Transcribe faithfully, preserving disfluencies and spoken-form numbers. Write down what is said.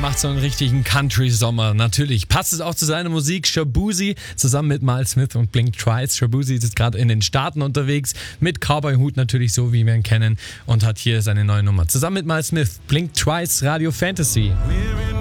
macht so einen richtigen Country-Sommer. Natürlich passt es auch zu seiner Musik. Shaboozey zusammen mit Miles Smith und Blink Twice. Shaboozey ist jetzt gerade in den Staaten unterwegs mit Cowboy-Hut natürlich, so wie wir ihn kennen, und hat hier seine neue Nummer. Zusammen mit Miles Smith, Blink Twice, Radio Fantasy.